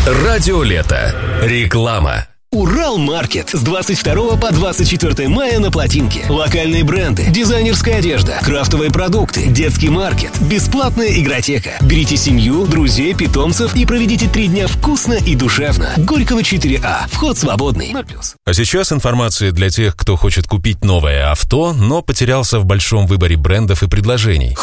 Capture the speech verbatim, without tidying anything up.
Радио Лето. Реклама. Уралмаркет с двадцать второго по двадцать четвёртое мая на Плотинке. Локальные бренды, дизайнерская одежда, крафтовые продукты, детский маркет, бесплатная игротека. Берите семью, друзей, питомцев и проведите три дня вкусно и душевно. Горького четыре А. Вход свободный. ноль плюс. А сейчас информация для тех, кто хочет купить новое авто, но потерялся в большом выборе брендов и предложений.